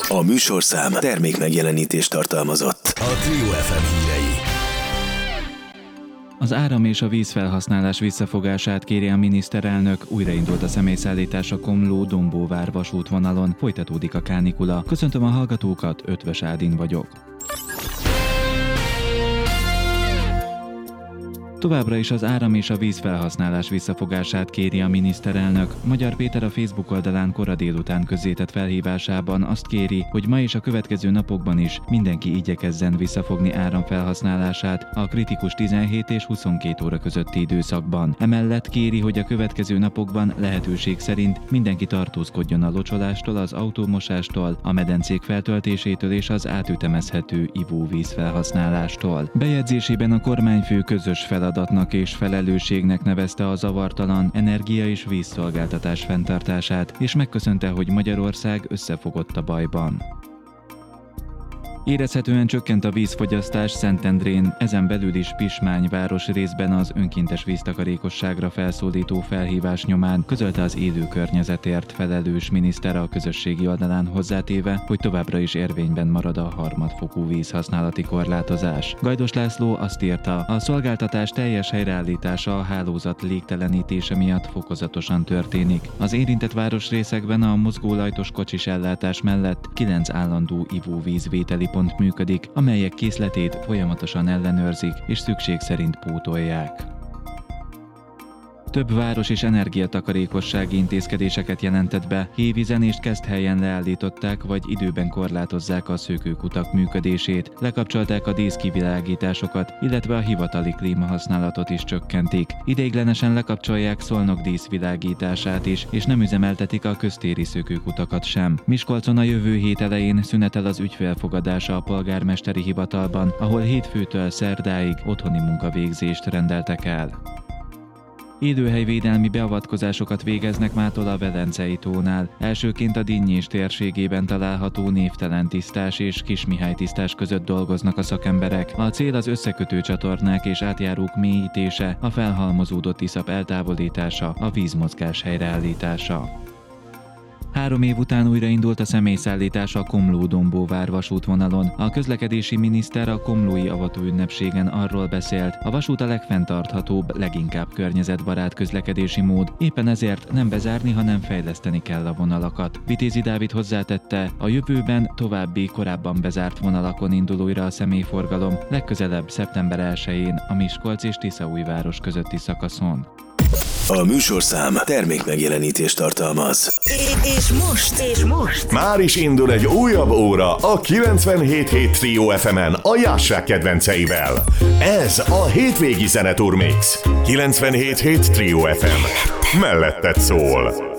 A műsorszám termék megjelenítést tartalmazott. A Trio FM hírei. Az áram és a vízfelhasználás visszafogását kéri a miniszterelnök, újraindult a személyszállítás a Komló-Dombóvár vasútvonalon, folytatódik a kánikula. Köszöntöm a hallgatókat, Ötvös Ádin vagyok. Továbbra is az áram és a vízfelhasználás visszafogását kéri a miniszterelnök. Magyar Péter a Facebook oldalán kora délután közzétett felhívásában azt kéri, hogy ma és a következő napokban is mindenki igyekezzen visszafogni áramfelhasználását a kritikus 17 és 22 óra közötti időszakban. Emellett kéri, hogy a következő napokban lehetőség szerint mindenki tartózkodjon a locsolástól, az autómosástól, a medencék feltöltésétől és az átütemezhető ivóvíz felhasználástól. Bejegyzésében a kormányfő közös feladatnak és felelősségnek nevezte a zavartalan energia- és vízszolgáltatás fenntartását, és megköszönte, hogy Magyarország összefogott a bajban. Érezhetően csökkent a vízfogyasztás Szentendrén, ezen belül is Pismány városrészben az önkéntes víztakarékosságra felszólító felhívás nyomán, közölte az élő környezetért felelős miniszter a közösségi oldalán, hozzátéve, hogy továbbra is érvényben marad a harmadfokú vízhasználati korlátozás. Gajdos László azt írta, a szolgáltatás teljes helyreállítása a hálózat légtelenítése miatt fokozatosan történik. Az érintett városrészekben a mozgólajtos kocsis ellátás mellett 9 állandó ivóvízvételi pont működik, amelyek készletét folyamatosan ellenőrzik és szükség szerint pótolják. Több város és energiatakarékossági intézkedéseket jelentett be, Hévízen és Keszthelyen leállították vagy időben korlátozzák a szökőkutak működését, lekapcsolták a díszkivilágításokat, illetve a hivatali klímahasználatot is csökkentik. Ideiglenesen lekapcsolják Szolnok díszvilágítását is, és nem üzemeltetik a köztéri szökőkutakat sem. Miskolcon a jövő hét elején szünetel az ügyfélfogadása a polgármesteri hivatalban, ahol hétfőtől szerdáig otthoni munkavégzést rendeltek el. Élőhelyvédelmi beavatkozásokat végeznek mától a Velencei tónál. Elsőként a Dinnyés térségében található Névtelen tisztás és Kismihály tisztás között dolgoznak a szakemberek. A cél az összekötő csatornák és átjárók mélyítése, a felhalmozódott iszap eltávolítása, a vízmozgás helyreállítása. 3 év után újraindult a személyszállítás a Komló-Dombóvár vasútvonalon. A közlekedési miniszter a komlói avatóünnepségen arról beszélt, a vasút a legfenntarthatóbb, leginkább környezetbarát közlekedési mód, éppen ezért nem bezárni, hanem fejleszteni kell a vonalakat. Vitézi Dávid hozzátette, a jövőben további korábban bezárt vonalakon indul újra a személyforgalom, legközelebb szeptember 1-én a Miskolc és Tiszaújváros közötti szakaszon. A műsorszám termék megjelenítést tartalmaz. És most már is indul egy újabb óra a 97.7 Trio FM-en a Jássák kedvenceivel. Ez a hétvégi zeneturmix. 97.7 Trio FM. Melletted szól.